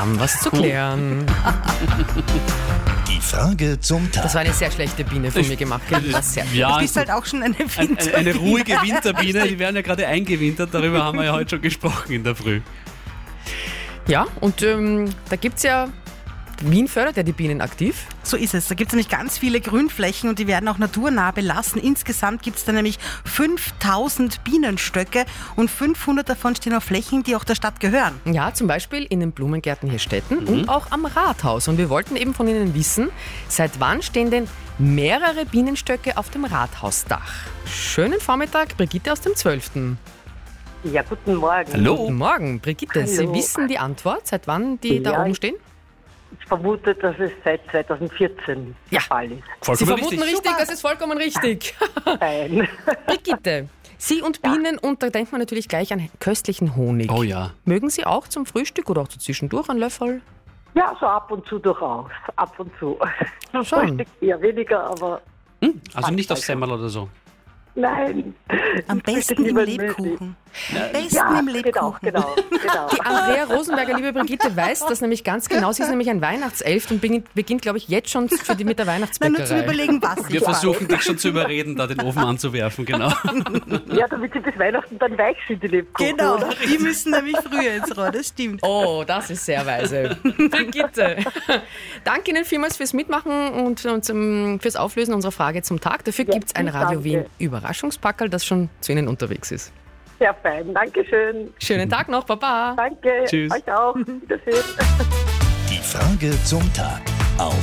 haben was zu klären. Die Frage zum Tag. Das war eine sehr schlechte Biene von mir gemacht. Sehr Ja, Du bist halt auch schon eine Winterbiene. eine ruhige Winterbiene, die werden ja gerade eingewintert, darüber haben wir ja heute schon gesprochen in der Früh. Ja, und da gibt es ja, Wien fördert ja die Bienen aktiv. So ist es. Da gibt es nämlich ganz viele Grünflächen und die werden auch naturnah belassen. Insgesamt gibt es da nämlich 5000 Bienenstöcke und 500 davon stehen auf Flächen, die auch der Stadt gehören. Ja, zum Beispiel in den Blumengärten hier Städten und auch am Rathaus. Und wir wollten eben von Ihnen wissen, seit wann stehen denn mehrere Bienenstöcke auf dem Rathausdach? Schönen Vormittag, Brigitte aus dem 12. Ja, guten Morgen. Hallo. Guten Morgen, Brigitte. Hallo. Sie wissen die Antwort, seit wann die da Ja, oben stehen? Ich vermute, dass es seit 2014 Ja. der Fall ist. Sie Vollkommen vermuten richtig, das ist vollkommen richtig. Nein. Brigitte, Sie und Bienen, und da denkt man natürlich gleich an köstlichen Honig. Oh ja. Mögen Sie auch zum Frühstück oder auch so zwischendurch einen Löffel? Ja, so ab und zu durchaus. Ab und zu. Zum Schon. Frühstück eher weniger, aber Also nicht auf Semmel oder so. nein. Am besten im Lebkuchen. Am besten Ja, im genau, Lebkuchen. genau. Die Andrea Rosenberger, liebe Brigitte, weiß das nämlich ganz genau. Sie ist nämlich ein Weihnachtself und beginnt, glaube ich, jetzt schon mit der Na, nur zum Weihnachtsbäckerei. Überlegen, was Wir ich versuchen dich schon zu überreden, da den Ofen anzuwerfen, genau. Ja, damit sie bis Weihnachten dann weich sind, die Lebkuchen. Genau, Oder? die müssen nämlich früher ins Rohr, das stimmt. Oh, das ist sehr weise. Brigitte, danke Ihnen vielmals fürs Mitmachen und fürs Auflösen unserer Frage zum Tag. Dafür gibt es ein Radio danke. Wien Überraschungspackerl, das schon zu Ihnen unterwegs ist. Sehr fein. Dankeschön. Schönen Tag noch, Baba. Danke. Tschüss. Euch auch. Wiedersehen. Die Frage zum Tag. Auf